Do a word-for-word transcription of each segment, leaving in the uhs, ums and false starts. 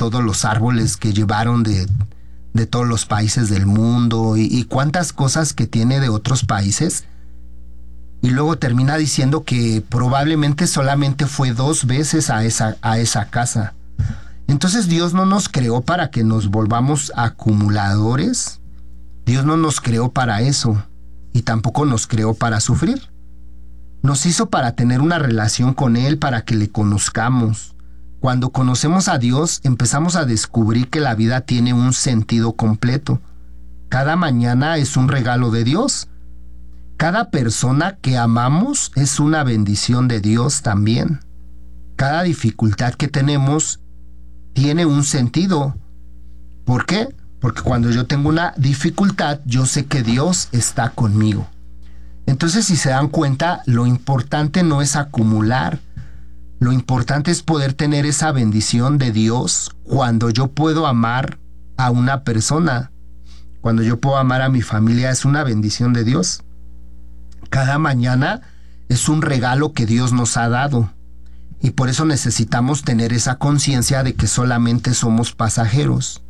todos los árboles que llevaron de, de todos los países del mundo y, y cuántas cosas que tiene de otros países. Y luego termina diciendo que probablemente solamente fue dos veces a esa, a esa casa. Entonces Dios no nos creó para que nos volvamos acumuladores. Dios no nos creó para eso y tampoco nos creó para sufrir. Nos hizo para tener una relación con Él, para que le conozcamos. Cuando conocemos a Dios, empezamos a descubrir que la vida tiene un sentido completo. Cada mañana es un regalo de Dios. Cada persona que amamos es una bendición de Dios también. Cada dificultad que tenemos tiene un sentido. ¿Por qué? Porque cuando yo tengo una dificultad, yo sé que Dios está conmigo. Entonces, si se dan cuenta, lo importante no es acumular. Lo importante es poder tener esa bendición de Dios cuando yo puedo amar a una persona. Cuando yo puedo amar a mi familia, es una bendición de Dios. Cada mañana es un regalo que Dios nos ha dado. Y por eso necesitamos tener esa conciencia de que solamente somos pasajeros.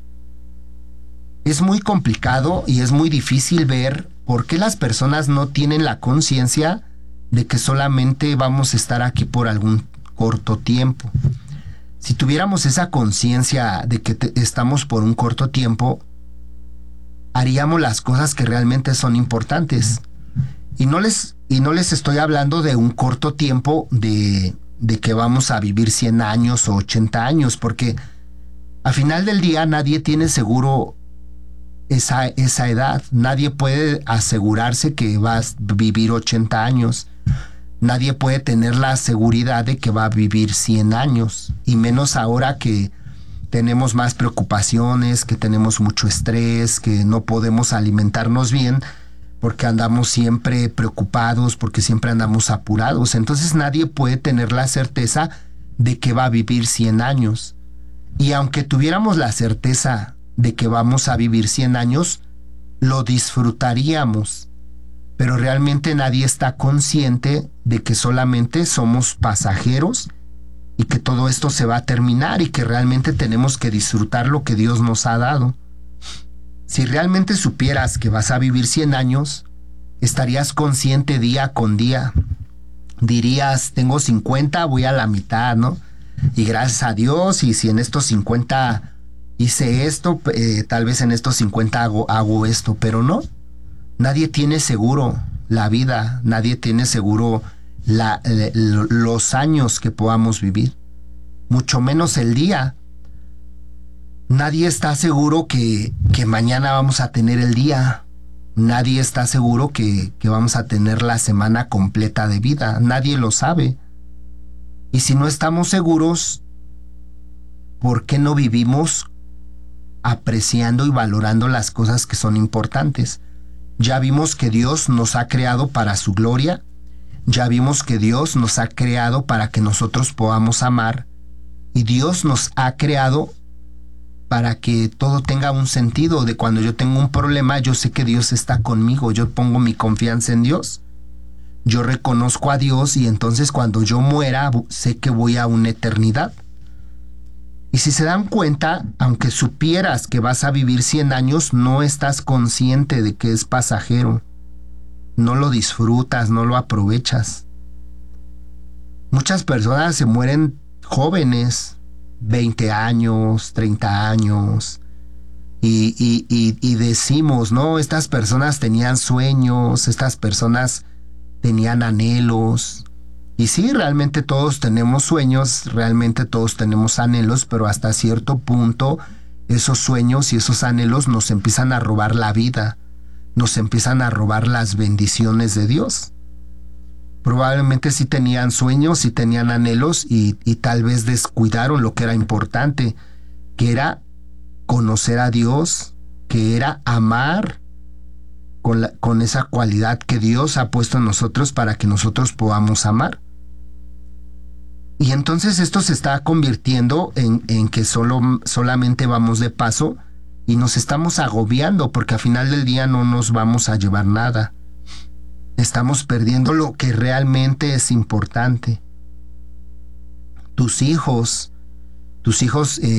Es muy complicado y es muy difícil ver por qué las personas no tienen la conciencia de que solamente vamos a estar aquí por algún corto tiempo. Si tuviéramos esa conciencia de que te, estamos por un corto tiempo, haríamos las cosas que realmente son importantes. Y no les, y no les estoy hablando de un corto tiempo de, de que vamos a vivir cien años o ochenta años, porque al final del día nadie tiene seguro esa, esa edad. Nadie puede asegurarse que va a vivir ochenta años. Nadie puede tener la seguridad de que va a vivir cien años, y menos ahora que tenemos más preocupaciones, que tenemos mucho estrés, que no podemos alimentarnos bien porque andamos siempre preocupados, porque siempre andamos apurados. Entonces nadie puede tener la certeza de que va a vivir cien años. Y aunque tuviéramos la certeza de que vamos a vivir cien años, lo disfrutaríamos. Pero realmente nadie está consciente de que solamente somos pasajeros y que todo esto se va a terminar y que realmente tenemos que disfrutar lo que Dios nos ha dado. Si realmente supieras que vas a vivir cien años, estarías consciente día con día. Dirías, tengo cincuenta, voy a la mitad, ¿no? Y gracias a Dios, y si en estos cincuenta hice esto, eh, tal vez en estos cincuenta hago, hago esto, pero no. Nadie tiene seguro la vida, nadie tiene seguro la, eh, los años que podamos vivir, mucho menos el día. Nadie está seguro que, que mañana vamos a tener el día. Nadie está seguro que, que vamos a tener la semana completa de vida. Nadie lo sabe. Y si no estamos seguros, ¿por qué no vivimos apreciando y valorando las cosas que son importantes? Ya vimos que Dios nos ha creado para su gloria. Ya vimos que Dios nos ha creado para que nosotros podamos amar. Y Dios nos ha creado para que todo tenga un sentido. De cuando yo tengo un problema, yo sé que Dios está conmigo. Yo pongo mi confianza en Dios. Yo reconozco a Dios y entonces cuando yo muera, sé que voy a una eternidad. Y si se dan cuenta, aunque supieras que vas a vivir cien años, no estás consciente de que es pasajero. No lo disfrutas, no lo aprovechas. Muchas personas se mueren jóvenes, veinte años, treinta años, y, y, y, y decimos, no, estas personas tenían sueños, estas personas tenían anhelos. Y sí, realmente todos tenemos sueños, realmente todos tenemos anhelos, pero hasta cierto punto esos sueños y esos anhelos nos empiezan a robar la vida, nos empiezan a robar las bendiciones de Dios. Probablemente sí tenían sueños, sí tenían anhelos y, y tal vez descuidaron lo que era importante, que era conocer a Dios, que era amar con, la, con esa cualidad que Dios ha puesto en nosotros para que nosotros podamos amar. Y entonces esto se está convirtiendo en, en que solo, solamente vamos de paso y nos estamos agobiando porque al final del día no nos vamos a llevar nada. Estamos perdiendo lo que realmente es importante. Tus hijos, tus hijos... Eh,